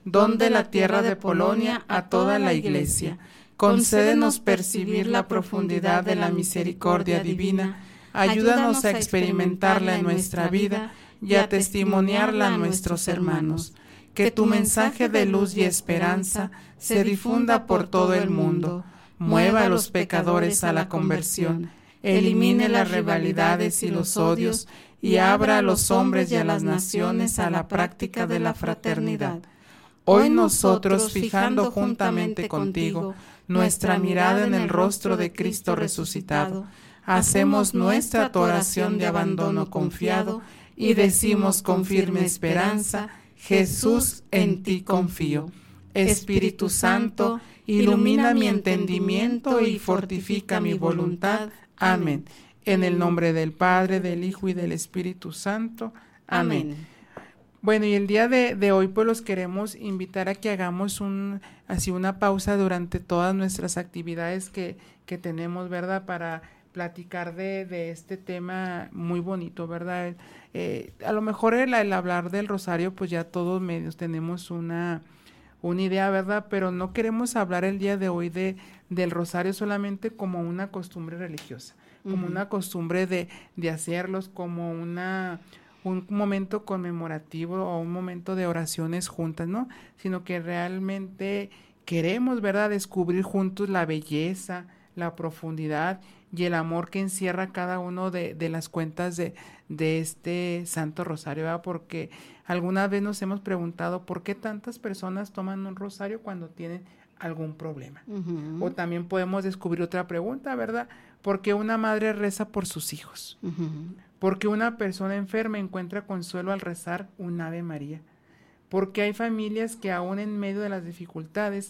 don de la tierra de Polonia a toda la Iglesia. Concédenos percibir la profundidad de la misericordia divina, ayúdanos a experimentarla en nuestra vida y a testimoniarla a nuestros hermanos. Que tu mensaje de luz y esperanza se difunda por todo el mundo, mueva a los pecadores a la conversión, elimine las rivalidades y los odios y abra a los hombres y a las naciones a la práctica de la fraternidad. Hoy nosotros, fijando juntamente contigo nuestra mirada en el rostro de Cristo resucitado, hacemos nuestra tu oración de abandono confiado y decimos con firme esperanza: Jesús, en ti confío. Espíritu Santo, ilumina mi entendimiento y fortifica mi voluntad. Amén. En el nombre del Padre, del Hijo y del Espíritu Santo. Amén. Bueno, y el día de hoy pues los queremos invitar a que hagamos una pausa durante todas nuestras actividades que tenemos, ¿verdad? Para platicar de este tema muy bonito, ¿verdad? A lo mejor el hablar del rosario, pues ya todos medios tenemos una idea, ¿verdad? Pero no queremos hablar el día de hoy del rosario solamente como una costumbre religiosa, como una costumbre de hacerlos, como un momento conmemorativo o un momento de oraciones juntas, ¿no? Sino que realmente queremos, ¿verdad?, descubrir juntos la belleza, la profundidad y el amor que encierra cada uno de las cuentas de este Santo Rosario, ¿verdad? Porque alguna vez nos hemos preguntado por qué tantas personas toman un rosario cuando tienen algún problema. Uh-huh. O también podemos descubrir otra pregunta, ¿verdad? ¿Por qué una madre reza por sus hijos? Uh-huh. ¿Por qué una persona enferma encuentra consuelo al rezar un Ave María? ¿Por qué hay familias que aún en medio de las dificultades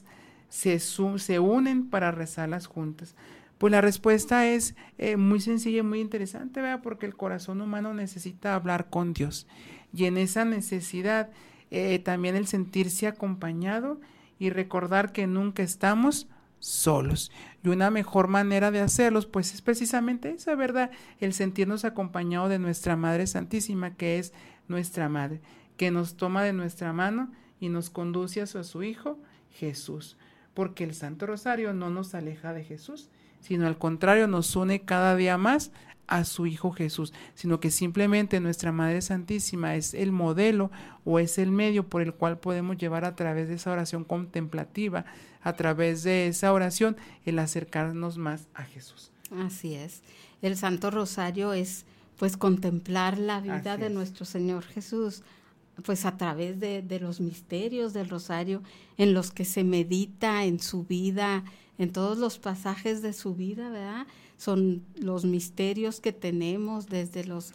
se unen para rezarlas juntas? Pues la respuesta es muy sencilla y muy interesante, ¿verdad? Porque el corazón humano necesita hablar con Dios. Y en esa necesidad también el sentirse acompañado y recordar que nunca estamos solos. Y una mejor manera de hacerlos, pues es precisamente esa, ¿verdad? El sentirnos acompañados de nuestra Madre Santísima, que es nuestra Madre, que nos toma de nuestra mano y nos conduce hacia su Hijo, Jesús. Porque el Santo Rosario no nos aleja de Jesús, sino al contrario nos une cada día más a su Hijo Jesús, sino que simplemente nuestra Madre Santísima es el modelo o es el medio por el cual podemos llevar a través de esa oración contemplativa, a través de esa oración, el acercarnos más a Jesús. Así es. El Santo Rosario es pues contemplar la vida de nuestro Señor Jesús, pues a través de los misterios del Rosario en los que se medita en su vida, en todos los pasajes de su vida, ¿verdad? Son los misterios que tenemos desde los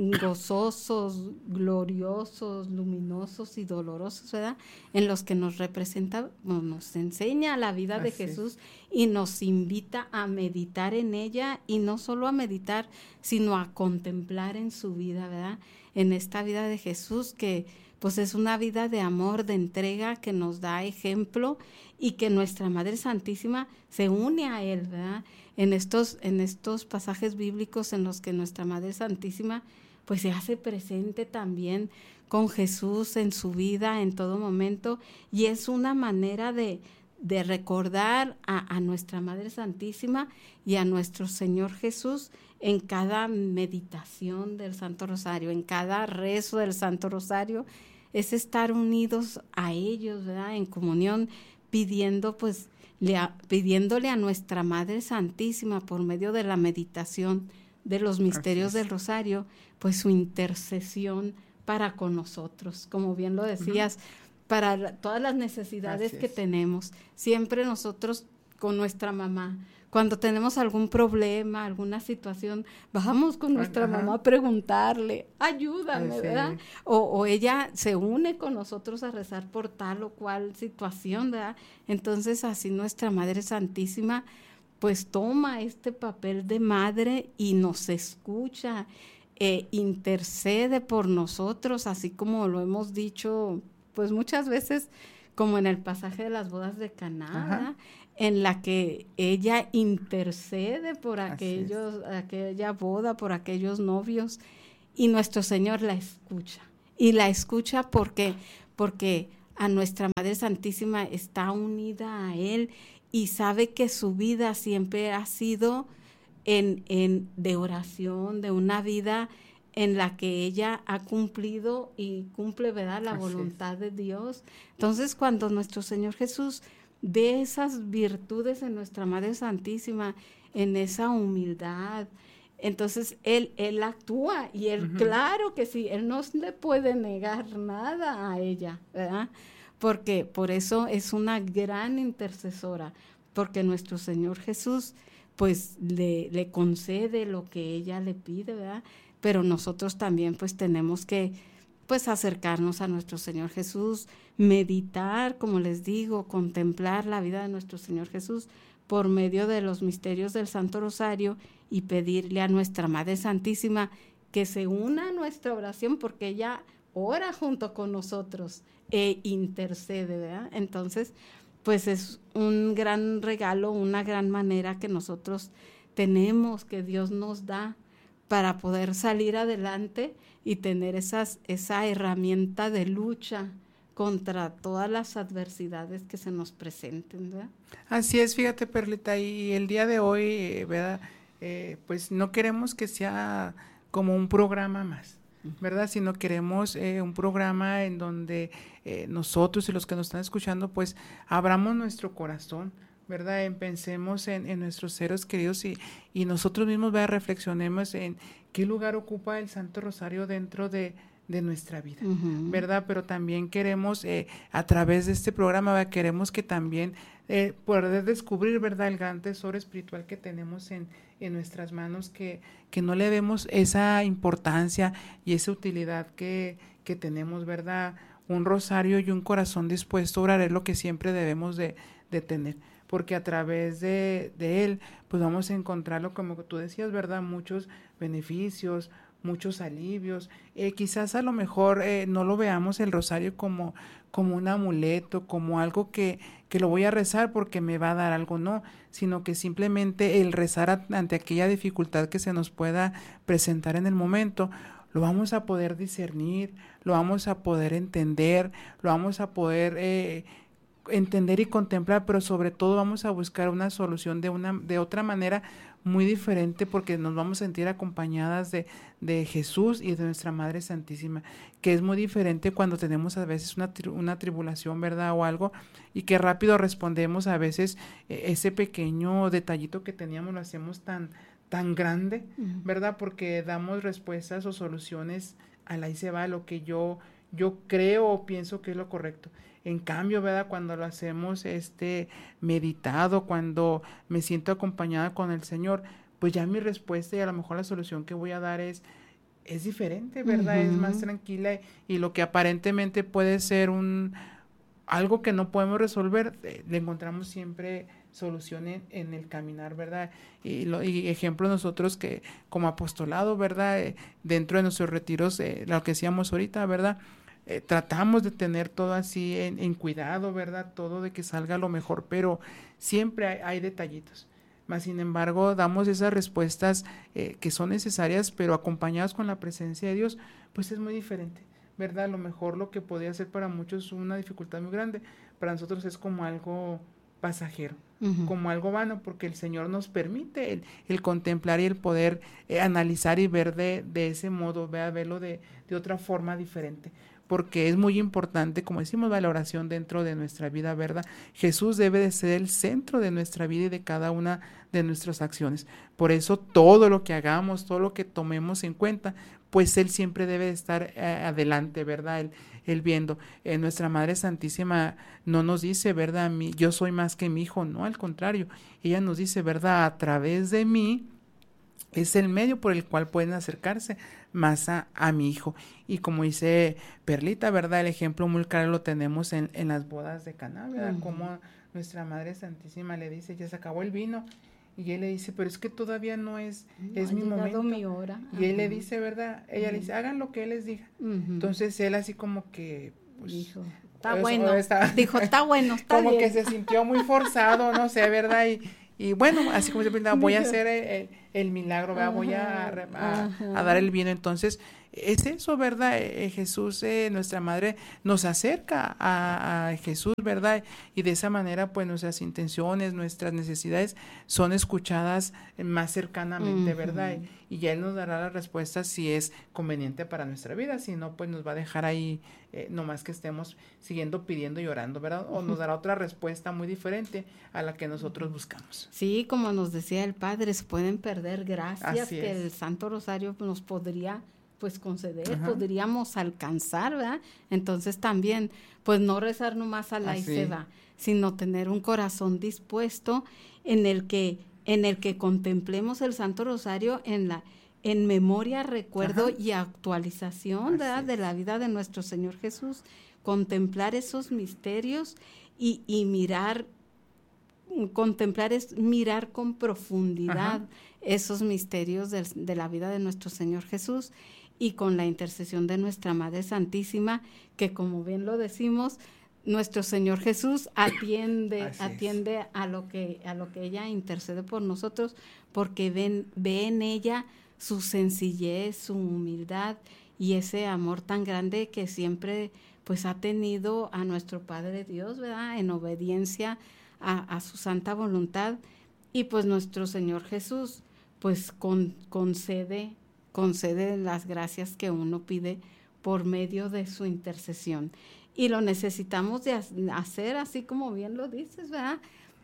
gozosos, gloriosos, luminosos y dolorosos, ¿verdad? En los que nos representa, nos enseña la vida de Jesús y nos invita a meditar en ella, y no solo a meditar, sino a contemplar en su vida, ¿verdad? En esta vida de Jesús que pues es una vida de amor, de entrega, que nos da ejemplo, y que nuestra Madre Santísima se une a Él, ¿verdad? En estos pasajes bíblicos en los que nuestra Madre Santísima pues se hace presente también con Jesús en su vida, en todo momento, y es una manera de recordar a nuestra Madre Santísima y a nuestro Señor Jesús en cada meditación del Santo Rosario, en cada rezo del Santo Rosario. Es estar unidos a ellos, ¿verdad? En comunión, pidiéndole a nuestra Madre Santísima por medio de la meditación de los misterios del Rosario, pues su intercesión para con nosotros, como bien lo decías, para todas las necesidades que tenemos. Siempre nosotros con nuestra mamá, cuando tenemos algún problema, alguna situación, bajamos con nuestra mamá a preguntarle, ayúdame, ¿verdad? O ella se une con nosotros a rezar por tal o cual situación, ¿verdad? Entonces así nuestra Madre Santísima pues toma este papel de madre y nos escucha, intercede por nosotros, así como lo hemos dicho pues muchas veces, como en el pasaje de las bodas de Caná, en la que ella intercede por aquella boda, por aquellos novios, y nuestro Señor la escucha. Y la escucha porque a nuestra Madre Santísima, está unida a Él y sabe que su vida siempre ha sido de oración, de una vida en la que ella ha cumplido y cumple, ¿verdad?, la voluntad de Dios. Entonces, cuando nuestro Señor Jesús ve esas virtudes en nuestra Madre Santísima, en esa humildad, entonces Él actúa y Él, claro que sí, Él no le puede negar nada a ella, ¿verdad? Porque por eso es una gran intercesora, porque nuestro Señor Jesús pues le concede lo que ella le pide, ¿verdad? Pero nosotros también pues tenemos que pues acercarnos a nuestro Señor Jesús, meditar, como les digo, contemplar la vida de nuestro Señor Jesús por medio de los misterios del Santo Rosario y pedirle a nuestra Madre Santísima que se una a nuestra oración, porque ella ora junto con nosotros e intercede, ¿verdad? Entonces, pues es un gran regalo, una gran manera que nosotros tenemos, que Dios nos da para poder salir adelante y tener esa herramienta de lucha contra todas las adversidades que se nos presenten, ¿verdad? Así es, fíjate, Perlita, y el día de hoy, ¿verdad? Pues no queremos que sea como un programa más, ¿verdad? Sino queremos un programa en donde nosotros y los que nos están escuchando, pues abramos nuestro corazón, ¿verdad? Pensemos en nuestros seres queridos y nosotros mismos, ¿verdad?, reflexionemos en qué lugar ocupa el Santo Rosario dentro de nuestra vida, ¿verdad? Pero también queremos, a través de este programa, ¿verdad?, queremos que también poder descubrir, ¿verdad?, el gran tesoro espiritual que tenemos en nuestras manos, que no le vemos esa importancia y esa utilidad que tenemos, ¿verdad? Un rosario y un corazón dispuesto a orar es lo que siempre debemos de tener, porque a través de él, pues vamos a encontrarlo, como tú decías, ¿verdad?, muchos beneficios, muchos alivios. Quizás a lo mejor no lo veamos el rosario como un amuleto, como algo que lo voy a rezar porque me va a dar algo, no, sino que simplemente el rezar ante aquella dificultad que se nos pueda presentar en el momento, lo vamos a poder discernir, lo vamos a poder entender, lo vamos a poder entender y contemplar, pero sobre todo vamos a buscar una solución de otra manera muy diferente, porque nos vamos a sentir acompañadas de Jesús y de nuestra Madre Santísima, que es muy diferente cuando tenemos a veces una tribulación, ¿verdad?, o algo, y que rápido respondemos a veces ese pequeño detallito que teníamos, lo hacemos tan grande, ¿verdad?, porque damos respuestas o soluciones ahí se va lo que yo creo o pienso que es lo correcto. En cambio, ¿verdad?, cuando lo hacemos meditado, cuando me siento acompañada con el Señor, pues ya mi respuesta y a lo mejor la solución que voy a dar es diferente, ¿verdad? Es más tranquila, y lo que aparentemente puede ser algo que no podemos resolver, le encontramos siempre solución en el caminar, ¿verdad? Y ejemplo nosotros que como apostolado, ¿verdad?, dentro de nuestros retiros, lo que decíamos ahorita, ¿verdad?, tratamos de tener todo así en cuidado, ¿verdad?, todo de que salga lo mejor, pero siempre hay detallitos. Más sin embargo, damos esas respuestas que son necesarias, pero acompañadas con la presencia de Dios, pues es muy diferente, ¿verdad? A lo mejor lo que podría ser para muchos una dificultad muy grande, para nosotros es como algo pasajero, como algo vano, porque el Señor nos permite el contemplar y el poder analizar y ver de ese modo, verlo de otra forma diferente, porque es muy importante, como decimos, la oración dentro de nuestra vida, ¿verdad? Jesús debe de ser el centro de nuestra vida y de cada una de nuestras acciones. Por eso todo lo que hagamos, todo lo que tomemos en cuenta, pues Él siempre debe de estar adelante, ¿verdad? Él viendo. Nuestra Madre Santísima no nos dice, ¿verdad?, yo soy más que mi hijo, no, al contrario, ella nos dice, ¿verdad?, a través de mí es el medio por el cual pueden acercarse más a mi hijo. Y como dice Perlita, ¿verdad?, el ejemplo muy claro lo tenemos en las bodas de Caná, ¿verdad?, como nuestra Madre Santísima le dice, ya se acabó el vino, y él le dice, pero es que todavía no es mi momento, mi hora. Y él le dice, ¿verdad?, ella le dice, hagan lo que él les diga. Entonces él así como que, pues, dijo, está bueno, está como bien. Que se sintió muy forzado, no sé, ¿verdad? Y bueno, así como siempre, voy a hacer el milagro, ¿verdad? Voy a dar el vino. Entonces, es eso, ¿verdad? Jesús, nuestra Madre, nos acerca a Jesús, ¿verdad? Y de esa manera, pues nuestras intenciones, nuestras necesidades son escuchadas más cercanamente, ¿verdad? Y ya Él nos dará la respuesta si es conveniente para nuestra vida, si no, pues nos va a dejar ahí, nomás que estemos siguiendo pidiendo y orando, ¿verdad? O nos dará otra respuesta muy diferente a la que nosotros buscamos. Sí, como nos decía el Padre, se pueden perder gracias Así que es. el Santo Rosario nos podría pues conceder, Ajá. podríamos alcanzar, ¿verdad? Entonces también, pues no rezar nomás a la y se va, sino tener un corazón dispuesto en el que contemplemos el Santo Rosario en memoria, recuerdo y actualización, ¿verdad? De la vida de nuestro Señor Jesús, contemplar esos misterios y mirar, contemplar es mirar con profundidad esos misterios de la vida de nuestro Señor Jesús, y con la intercesión de nuestra Madre Santísima, que como bien lo decimos, nuestro Señor Jesús atiende a lo que ella intercede por nosotros, porque ve en ella su sencillez, su humildad y ese amor tan grande que siempre pues ha tenido a nuestro Padre Dios, ¿verdad? En obediencia a su santa voluntad, y pues nuestro Señor Jesús pues concede las gracias que uno pide por medio de su intercesión. Y lo necesitamos de hacer así como bien lo dices, ¿verdad?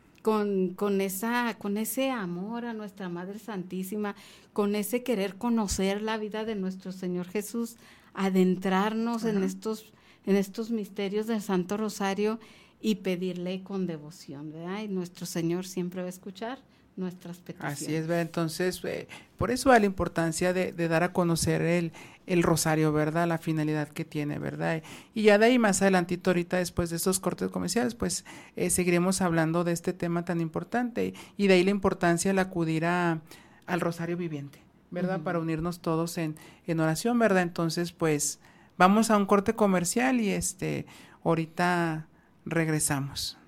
Con ese amor a nuestra Madre Santísima, con ese querer conocer la vida de nuestro Señor Jesús, adentrarnos en estos misterios del Santo Rosario y pedirle con devoción, ¿verdad? Y nuestro Señor siempre va a escuchar nuestras peticiones. Así es, ¿verdad? Entonces, por eso da la importancia de dar a conocer el rosario, ¿verdad? La finalidad que tiene, ¿verdad? Y ya de ahí más adelantito, ahorita después de estos cortes comerciales, pues seguiremos hablando de este tema tan importante, y de ahí la importancia de acudir al rosario viviente, ¿verdad? Para unirnos todos en oración, ¿verdad? Entonces, pues vamos a un corte comercial y ahorita regresamos.